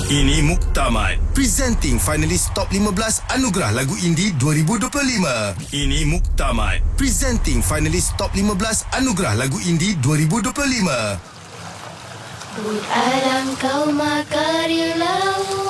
Ini Muktamad, presenting finalis top 15 Anugerah Lagu Indie 2025. Ini Muktamad, presenting finalis top 15 Anugerah Lagu Indie 2025. Alam kau makarya laut